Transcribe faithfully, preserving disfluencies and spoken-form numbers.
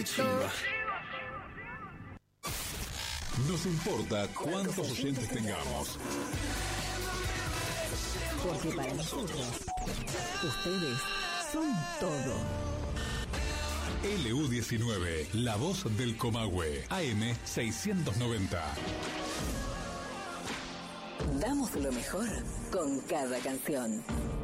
chimba. Nos importa cuántos oyentes tengamos. Porque para nosotros, ustedes son todo. L U diecinueve, la voz del Comahue, A M seiscientos noventa. Damos lo mejor con cada canción.